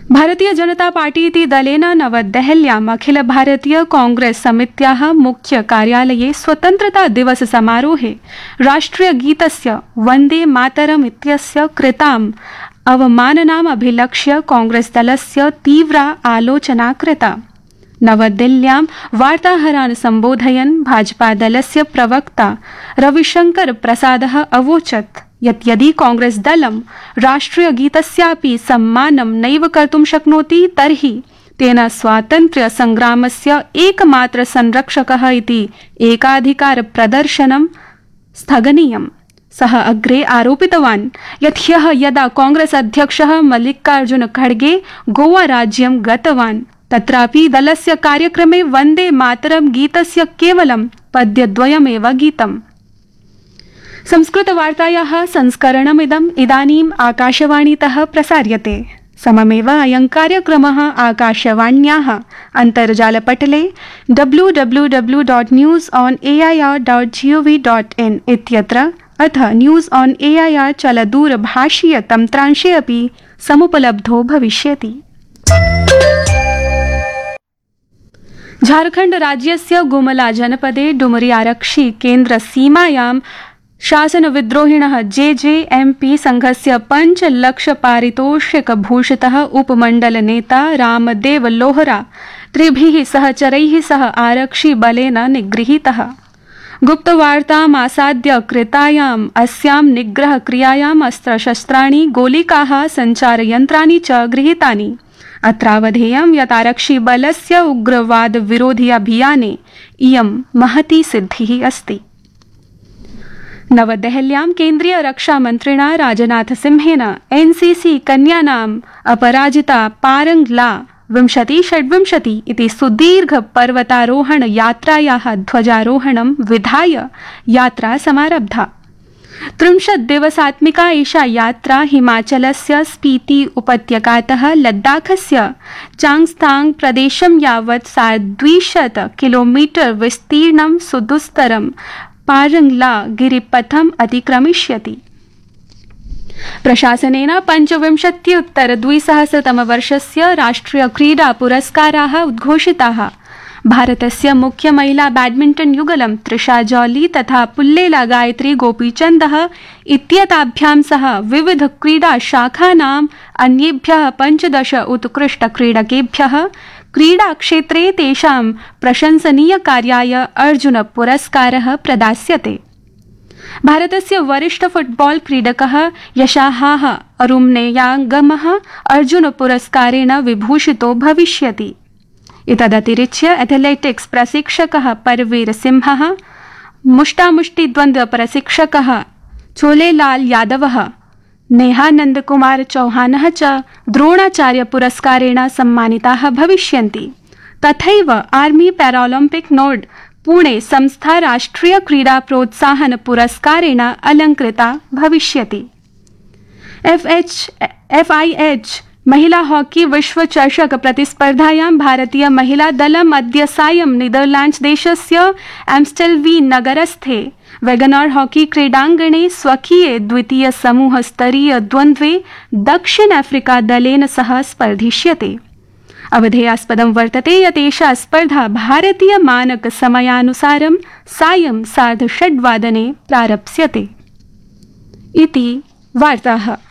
Bharatiya Janata party इति दलेन नवदेहल्याम् अखिल भारतीय कांग्रेस समित्याः मुख्य कार्यालये स्वतन्त्रता दिवस समारोहे राष्ट्रियगीतस्य वन्दे मातरम् इत्यस्य कृताम् अवमाननाम् अभिलक्ष्य कांग्रेस दलस्य तीव्रा आलोचना कृता। नवदिल्ल्यां वार्ताहरान् सम्बोधयन् भाजपा दलस्य प्रवक्ता रविशंकर प्रसादः अवोचत् यत् यदि कांग्रेस दलं राष्ट्रियगीतस्यापि सम्मानं नैव कर्तुं शक्नोति तर्हि तेन स्वातन्त्र्य संग्रामस्य एकमात्र संरक्षकः इति एकाधिकार प्रदर्शनं स्थगनीयम्। सः अग्रे आरोपितवान् यत् ह्यः यदा कांग्रेस अध्यक्षः मल्लिकार्जुन खड़गे गोवा राज्यं गतवान् तत्रापि दलस्य कार्यक्रमे वन्दे मातरं गीतस्य केवलं पद्यद्वयमेव गीतम्। संस्कृतवार्तायाः संस्करणमिदम् इदानीम् आकाशवाणीतः प्रसार्यते। सममेव अयं कार्यक्रमः आकाशवाण्याः अन्तर्जालपटले www.newsonair.gov.in इत्यत्र अथ न्यूज़ ऑन एआईआर चलदूरभाषीय तन्त्रांशे अपि समुपलब्धो भविष्यति। झारखंड राज्यस्य गुमला जनपदे डुमरी आरक्षि केन्द्र सीमायां शासन विद्रोहिणः जेजेएमपी संघस्य 5 लक्ष पारितोषिक भूषितः उपमण्डल नेता रामदेव लोहरा 3 सहचरैः सह आरक्षि बलेन निगृहीतः। गुप्तवार्तामासाद्य कृतायाम् अस्यां निग्रह क्रियायाम् अस्त्रशस्त्राणि गोलिकाः सञ्चारयन्त्राणि च गृहीतानि। अत्रावधेयं यत् आरक्षि बलस्य उग्रवाद विरोधी अभियाने इयं महती सिद्धिः अस्ति। नवदेहल्यां केन्द्रीय रक्षामन्त्रिणा राजनाथ सिंहेन एनसीसी कन्यानाम् अपराजिता पारंगला 2026 इति सुदीर्घ पर्वतारोहण यात्रायाः ध्वजारोहणं विधाय यात्रा समारब्धा। 30 दिवसात्मिका एषा यात्रा हिमाचलस्य स्पीति उपत्यकातः लद्दाखस्य चांगस्थांग प्रदेशं यावत् 250 किलोमीटर विस्तीर्णं सुदुस्तरं पारंगला गिरिपथम् अतिक्रमिष्यति। प्रशासनेन 25-उत्तर-2000 राष्ट्रिय क्रीडा पुरस्काराः उद्घोषिताः। भारतस्य मुख्य महिला बैडमिंटन युगलं त्रिषा जॉली तथा पुल्लेला गायत्री गोपीचन्दः इत्येताभ्यां सह विविध क्रीडा शाखानाम् अन्येभ्यः 15 उत्कृष्ट क्रीडकेभ्यः क्रीडा क्षेत्रे तेषां प्रशंसनीय कार्याय अर्जुन पुरस्कारः प्रदास्यते। भारतस्य वरिष्ठ फुटबॉल क्रीडकः यशाहाः अरुम्नेयागमः अर्जुन पुरस्कारेण विभूषितो भविष्यति। एतदतिरिच्य एथलेटिक्स प्रशिक्षकः परवीर सिंहः, मुष्टामुष्टिद्वन्द्व प्रशिक्षकः छोलेलाल यादवः, नेहानंद कुमार चौहानः च द्रोणाचार्य पुरस्कारेण सम्मानिताः भविष्यन्ति। तथैव आर्मी पैरालम्पिक नोड पुणे संस्था राष्ट्रिय क्रीडा प्रोत्साहन पुरस्कारेण अलंकृता भविष्यति। FIH महिला हॉकी विश्व चषक प्रतिस्पर्धायां भारतीय महिला दलम् अद्य सायं नीदरलैंड्स देशस्य एम्स्टेल्वी नगरस्थे वेगनार हॉकी क्रीडाङ्गणे स्वकीये द्वितीय समूह स्तरीय द्वन्द्वे दक्षिण अफ्रीका दलेन सह स्पर्धिष्यते। अवधेयास्पदं वर्तते यत् एषा स्पर्धा भारतीय मानक समयानुसारं सायं 6:30 प्रारप्स्यते। इति वार्ताः।